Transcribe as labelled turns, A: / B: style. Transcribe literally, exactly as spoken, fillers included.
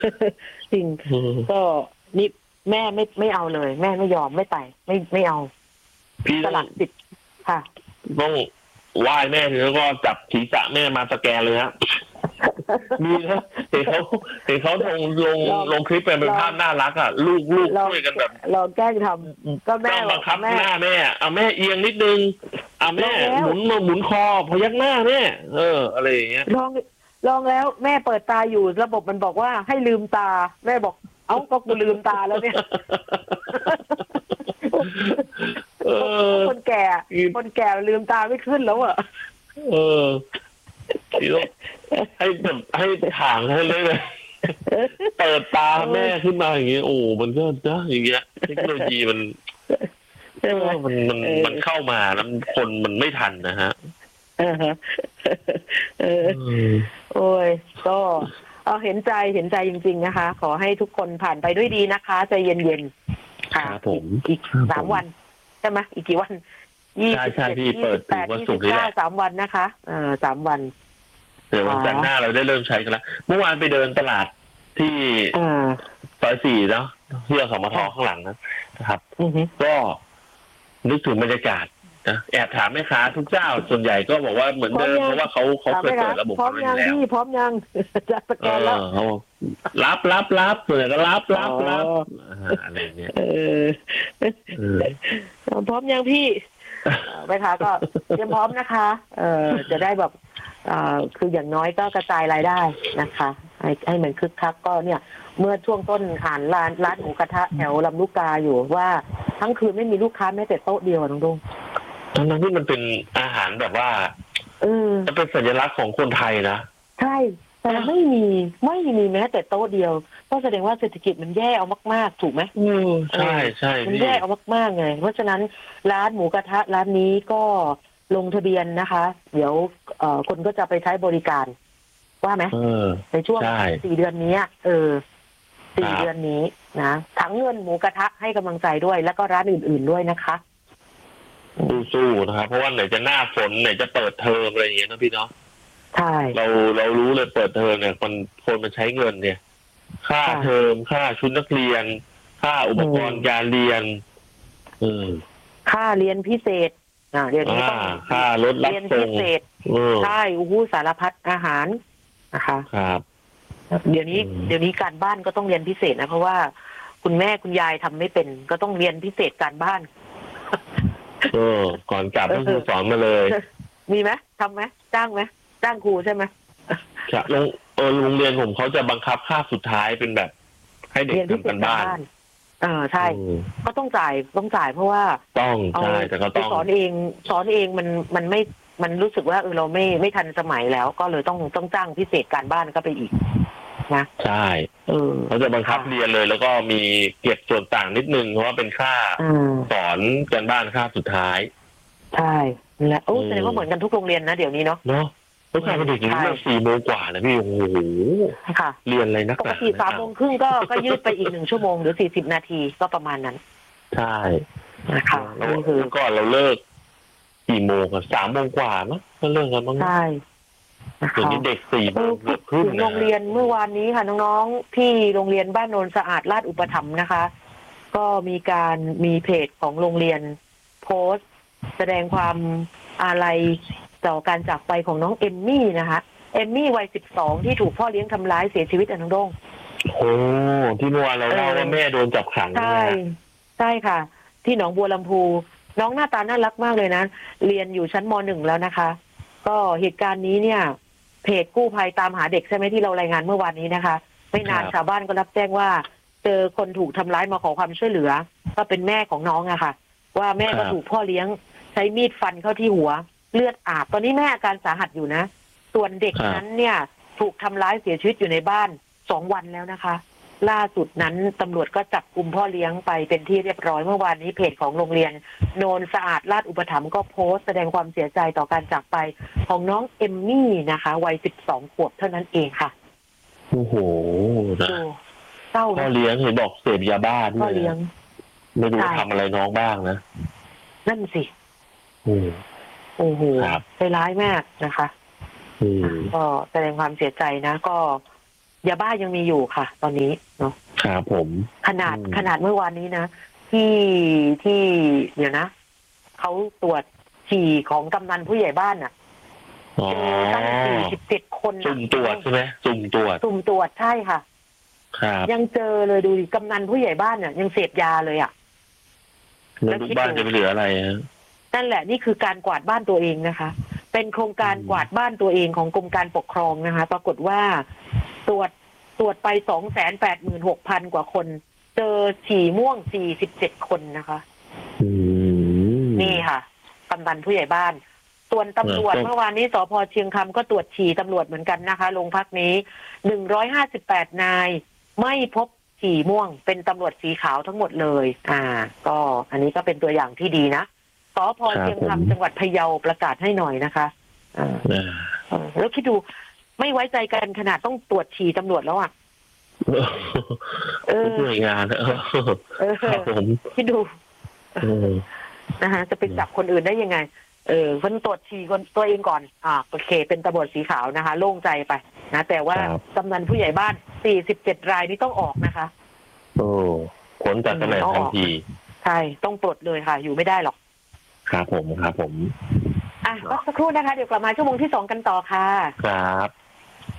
A: จริงก็นี่แม่ไม่ไม่เอาเลยแม่ไม่ยอมไม่ไปไม่ไม่เอา
B: พี่
A: สลักสิทธิ์ค่ะ
B: ต้องไหว้แม่แล้วก็จับศีรษะแม่มาสแกนเลยฮะมีนะเห็นเขาเห็นเขาลงลงลงคลิปเป็นภาพน่ารักอ่ะลูกลูกช่วยกันแบบ
A: เราแกล้งทำก็แม่
B: บังคับหน้าแม่เอาแม่เอียงนิดนึงเอาแม่หมุนมาหมุนคอพยักหน้าแม่เอออะไรอย่างเงี้ย
A: ลองลองแล้วแม่เปิดตาอยู่ระบบมันบอกว่าให้ลืมตาแม่บอกเอ้าก็กูลืมตาแล้วเนี่ยคนแก่คนแก่ลืมตาไม่ขึ้นแล้วอ่ะ
B: เออให้แบบให้ถางให้เลยเลยเปิดตาแม่ขึ้นมาอย่างเงี้ยโอ้มันก็นะอย่างเงี้ยเทคโนโลยีมันมันมันมันเข้ามาแล้วคนมันไม่ทันนะฮะ
A: โอ้ยก็เอาเห็นใจเห็นใจจริงๆนะคะขอให้ทุกคนผ่านไปด้วยดีนะคะใจเย็นๆค่ะ
B: ผม
A: อีกสามวันใช่ไหมอีกกี่วันยี่สิบเจ็ดยี่สิบแปดยี่สิบเก้าสามวันนะคะเออสามวัน
B: เดี๋ยววันจันทร์หน้าเราได้เริ่มใช้กันแล้วเมื่อวานไปเดินตลาดที่ซอยสี่เนาะที่อสมทข้างหลังนะครับก็นึกถึงบรรยากาศนะแอบถามแม่ค้าทุกเจ้าส่วนใหญ่ก็บอกว่าเหมือนเดิมเพราะว่าเขาเขาเคยเปิดระบบ
A: พร้อมยังพี่พร้อมยังจะสแกนแล้ว
B: รับรับรับเปิดก็รับรับรับอะไรเงี้ย
A: พร้อมยังพี่แม่ค้าก็เตรียมพร้อมนะคะเออจะได้แบบคืออย่างน้อยก็กระจายรายได้นะคะให้ให้มันคึกคักก็เนี่ยเมื่อช่วงต้นอ่านร้านร้านหมูกระทะแถวลำลูกกาอยู่ว่าทั้งคืนไม่มีลูกค้าแม้แต่โต๊ะเดียวน้องดุ้ง
B: ทั้งที่มันเป็นอาหารแบบว่า
A: เออ
B: จะเป็นสัญลักษณ์ของคนไทยนะ
A: ใช่แต่ไม่มีไม่มีแม้แต่โต๊ะเดียวก็แสดงว่าเศรษฐกิจมันแย่เอามากๆถูกไหม
B: อืมใช่ใช่
A: มันแย่เอามากๆไงเพราะฉะนั้นร้านหมูกระทะร้านนี้ก็ลงทะเบียนนะคะเดี๋ยวเอ่อคนก็จะไปใช้บริการว่าไหมในช่วงสี่เดือนนี้เออสี่เดือนนี้นะทั้งเงินหมูกระทะให้กำลังใจด้วยแล้วก็ร้านอื่นๆด้วยนะคะ
B: สู้ๆนะครับเพราะว่าไหนจะหน้าฝนไหนจะเปิดเทอมอะไรอย่างเงี้ยนะพี่เนาะ
A: ใช่
B: เราเรารู้เลยเปิดเทอมเนี่ยคนคนมันใช้เงินเนี่ยค่าเทอมค่าชุดนักเรียนค่าอุปกรณ์การเรียนเออ
A: ค่าเรียนพิเศษอ่าเรียนนี้ต้อง
B: ค่ารถรับส่ง
A: พิเศษใช่อู้หูสารพัดอาหารนะคะ
B: ครับ
A: เดี๋ยวนี้เดี๋ยวนี้การบ้านก็ต้องเรียนพิเศษนะเพราะว่าคุณแม่คุณยายทำไม่เป็นก็ต้องเรียนพิเศษการบ้าน
B: เออก่อนกลับต้องครูสอนมาเลย
A: มีไหมทำไหมจ้างไหมจ้างครูใช่ไหม
B: ครับโรงเออโรงเรียนผมเขาจะบังคับค่าสุดท้ายเป็นแบบให้เด็กทำกันบ้าน
A: เออใช่ก็ต้องจ่ายต้องจ่ายเพราะว่า
B: ต้องใช่แต่ก็ต้อง
A: สอนเองสอนเองมันมันไม่มันรู้สึกว่าเออเราไม่ไม่ทันสมัยแล้วก็เลยต้องต้องจ้างพิเศษการบ้านก็ไปอีกนะ
B: ใช่เออเขาจะบังคับเรียนเลยแล้วก็มีเก็บส่วนต่างนิดนึงเพราะว่าเป็นค่าสอนการบ้านค่าสุดท้าย
A: ใช่และโอ้แสดงว่าเหมือนกันทุกโรงเรียนนะเดี๋ยวนี้เนาะ
B: เนาะลูกชายเป็นเด็กอยู่เรื่องสี่โมงกว่านะพี่โอ้โหเรียนอะไรนักหนา
A: ปกติสามโมงครึ่งก็ก็ยืดไปอีกหนึ่งชั่วโมงหรือสี่สิบนาทีก็ประมาณนั้น
B: ใช่
A: นะคะ
B: แล้วก่อนเราเลิกกี่โมงอะสามโมงกว่ามั้งก็เลิกกันมั้ง
A: ใช่
B: ส่วนนี้เด็กสี่โมงครึ่ง
A: โรงเรียนเมื่อวานนี้ค่ะน้องๆที่โรงเรียนบ้านโนนสะอาดราชอุปถัมภ์นะคะก็มีการมีเพจของโรงเรียนโพสต์แสดงความอาลัยต่อการจากไปของน้องเอมมี่นะคะเอมมี่วัยสิบสองที่ถูกพ่อเลี้ยงทำร้ายเสียชีวิตอ่ะน้องด้ง
B: โอ้ที่เมื่อวานเราเล่าว่าแม่โดนจับขัง
A: ใช่ใช่ค่ะที่หนองบัวลำพูน้องหน้าตาน่ารักมากเลยนะเรียนอยู่ชั้นม.หนึ่งแล้วนะคะก็เหตุการณ์นี้เนี่ยเพจกู้ภัยตามหาเด็กใช่ไหมที่เรารายงานเมื่อวานนี้นะคะไม่นานชาวบ้านก็รับแจ้งว่าเจอคนถูกทำร้ายมาขอความช่วยเหลือก็เป็นแม่ของน้องอะค่ะว่าแม่ก็ถูกพ่อเลี้ยงใช้มีดฟันเข้าที่หัวเลือดอาบตอนนี้แม่อาการสาหัสอยู่นะส่วนเด็กนั้นเนี่ยถูกทำร้ายเสียชีวิตอยู่ในบ้านสองวันแล้วนะคะล่าสุดนั้นตำรวจก็จับกุมพ่อเลี้ยงไปเป็นที่เรียบร้อยเมื่อวานนี้เพจของโรงเรียนโนนสะอาดราชอุปถัมภ์ก็โพสต์แสดงความเสียใจต่อการจากไปของน้องเอมมี่นะคะวัยสิบสองขวบเท่านั้นเองค่ะ
B: โอ้โหนะ
A: เศร้า
B: พ่อเลี้ยงเห็นบอกเสพยาบ้าด้วยพ่อเลี้ยงไม่รู้ทำอะไรน้องบ้างนะ
A: นั่นสิโอ้โหใจร้ายมากนะคะก็แสดงความเสียใจนะก็ยาบ้ายังมีอยู่ค่ะ ตอนนี้เนาะ
B: ครับผม
A: ขนาดขนาดเมื่อวานนี้นะที่ที่เดี๋ยวนะเขาตรวจฉี่ของกำนันผู้ใหญ่บ้านอ่ะเจอตั้งสี่สิบเจ็ดคน
B: สุ่มตรวจใช่ไหมสุ่มตรวจ
A: สุ่มตรวจใช่ค่ะ
B: ครับ
A: ยังเจอเลยดูดิกำนันผู้ใหญ่บ้านเนี่ยยังเสพยาเลยอ่ะ
B: แล้วลูกบ้านจะไปเหลืออะไรฮะ
A: นั่นแหละนี่คือการกวาดบ้านตัวเองนะคะเป็นโครงการกวาดบ้านตัวเองของกรมการปกครองนะคะปรากฏว่าตรวจตรวจไปสองแสนแปดหมื่นหกพันกว่าคนเจอฉี่ม่วงสี่สิบเจ็ดคนนะคะนี่ค่ะกำนันผู้ใหญ่บ้านส่วนตำรวจเมื่อวานนี้สภ.เชียงคำก็ตรวจฉี่ตำรวจเหมือนกันนะคะโรงพักนี้หนึ่งร้อยห้าสิบแปดนายไม่พบฉี่ม่วงเป็นตำรวจสีขาวทั้งหมดเลยอ่าก็อันนี้ก็เป็นตัวอย่างที่ดีนะสภ.เชียงคำจังหวัดพะเยาประกาศให้หน่อยนะคะอ่าแล้วคิดดูไม่ไว้ใจกันขนาดต้องตรวจฉี่ตำรวจแล้วอ่ะ
B: เออหน่วยงานเออผม
A: คิดดูนะคะจะไปจับคนอื่นได้ยังไงเออคนตรวจฉี่คนตัวเองก่อนอ่าโอเคเป็นตำรวจสีขาวนะคะโล่งใจไปนะแต่ว่ากำนันผู้ใหญ่บ้านสี่สิบเจ็ดรายนี้ต้องออกนะคะ
B: โอ้ผลจากตำแหน่งทันที
A: ใช่ต้องปลดเลยค่ะอยู่ไม่ได้หรอก
B: ครับผมครับผม
A: อ่ะก็สักครู่นะคะเดี๋ยวกลับมาชั่วโมงที่สองกันต่อค่ะ
B: ครับ